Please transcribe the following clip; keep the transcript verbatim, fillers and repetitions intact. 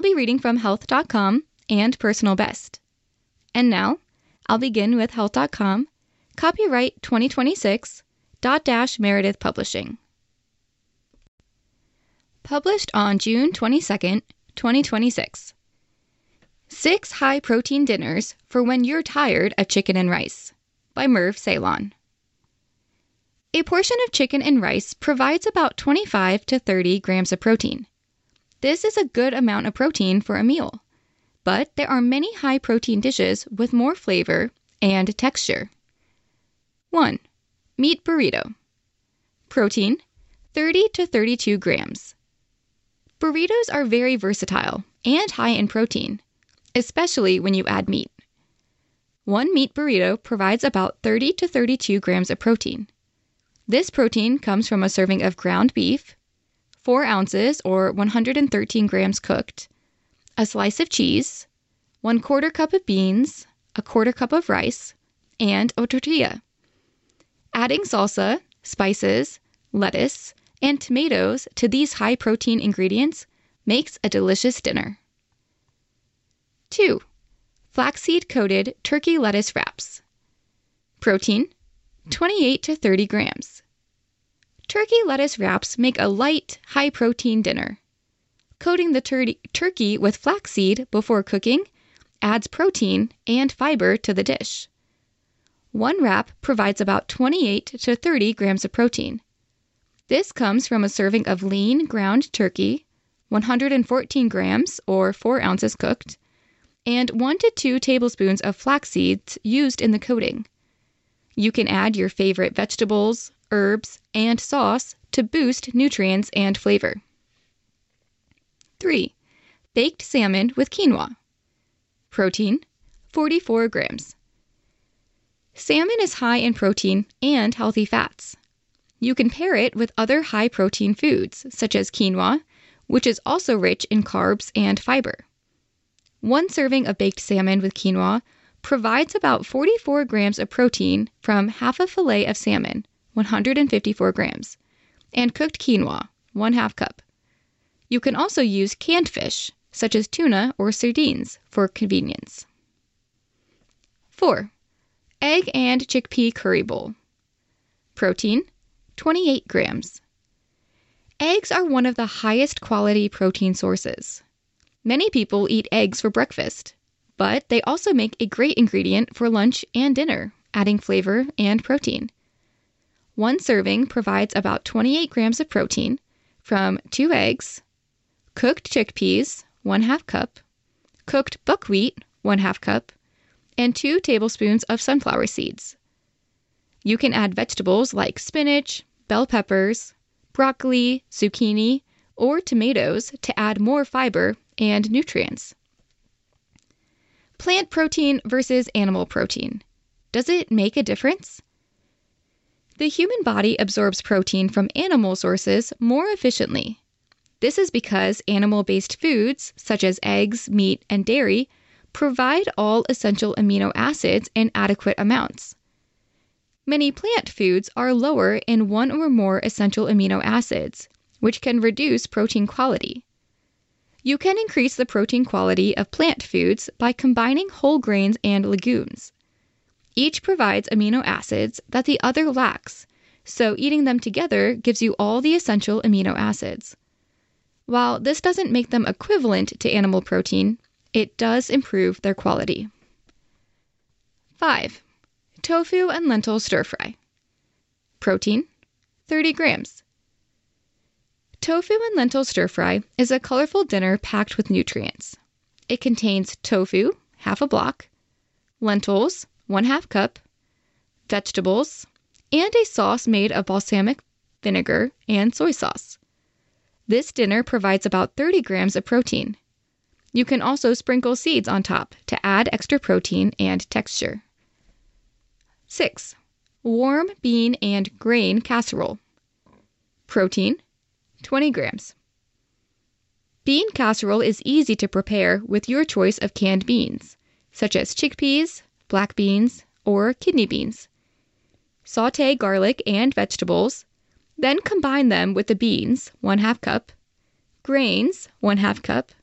I'll be reading from health dot com and Personal Best. And now, I'll begin with health dot com, copyright twenty twenty-six, Dot Dash Meredith Publishing. Published on June twenty-second, twenty twenty-six. Six High-Protein Dinners for When You're Tired of Chicken and Rice by Merv Ceylon. A portion of chicken and rice provides about twenty-five to thirty grams of protein. This is a good amount of protein for a meal, but there are many high-protein dishes with more flavor and texture. one. Meat burrito. Protein, thirty to thirty-two grams. Burritos are very versatile and high in protein, especially when you add meat. One meat burrito provides about thirty to thirty-two grams of protein. This protein comes from a serving of ground beef, four ounces or one hundred thirteen grams cooked, a slice of cheese, one quarter cup of beans, a quarter cup of rice, and a tortilla. Adding salsa, spices, lettuce, and tomatoes to these high-protein ingredients makes a delicious dinner. two. Flaxseed-coated turkey lettuce wraps. Protein, twenty-eight to thirty grams. Turkey lettuce wraps make a light, high-protein dinner. Coating the tur- turkey with flaxseed before cooking adds protein and fiber to the dish. One wrap provides about twenty-eight to thirty grams of protein. This comes from a serving of lean ground turkey, one hundred fourteen grams or four ounces cooked, and one to two tablespoons of flax seeds used in the coating. You can add your favorite vegetables, herbs, and sauce to boost nutrients and flavor. three. Baked salmon with quinoa. Protein, forty-four grams. Salmon is high in protein and healthy fats. You can pair it with other high-protein foods, such as quinoa, which is also rich in carbs and fiber. One serving of baked salmon with quinoa provides about forty-four grams of protein from half a fillet of salmon, one hundred fifty-four grams, and cooked quinoa, one half cup. You can also use canned fish, such as tuna or sardines, for convenience. four. Egg and chickpea curry bowl. Protein, twenty-eight grams. Eggs are one of the highest quality protein sources. Many people eat eggs for breakfast, but they also make a great ingredient for lunch and dinner, adding flavor and protein. One serving provides about twenty-eight grams of protein from two eggs, cooked chickpeas, one half cup, cooked buckwheat, one half cup, and two tablespoons of sunflower seeds. You can add vegetables like spinach, bell peppers, broccoli, zucchini, or tomatoes to add more fiber and nutrients. Plant protein versus animal protein. Does it make a difference? The human body absorbs protein from animal sources more efficiently. This is because animal-based foods, such as eggs, meat, and dairy, provide all essential amino acids in adequate amounts. Many plant foods are lower in one or more essential amino acids, which can reduce protein quality. You can increase the protein quality of plant foods by combining whole grains and legumes. Each provides amino acids that the other lacks, so eating them together gives you all the essential amino acids. While this doesn't make them equivalent to animal protein, it does improve their quality. five. Tofu and lentil stir-fry. Protein, thirty grams. Tofu and lentil stir-fry is a colorful dinner packed with nutrients. It contains tofu, half a block, lentils, one half cup, vegetables, and a sauce made of balsamic vinegar and soy sauce. This dinner provides about thirty grams of protein. You can also sprinkle seeds on top to add extra protein and texture. six. Warm bean and grain casserole. Protein, twenty grams. Bean casserole is easy to prepare with your choice of canned beans, such as chickpeas, black beans, or kidney beans. Sauté garlic and vegetables, then combine them with the beans, one half cup, grains, one half cup,